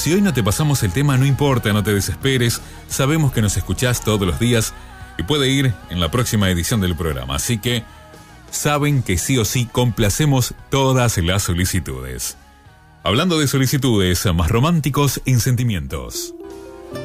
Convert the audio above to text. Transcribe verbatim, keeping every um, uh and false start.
Si hoy no te pasamos el tema, no importa, no te desesperes. Sabemos que nos escuchás todos los días y puede ir en la próxima edición del programa. Así que saben que sí o sí complacemos todas las solicitudes. Hablando de solicitudes, más románticos en sentimientos.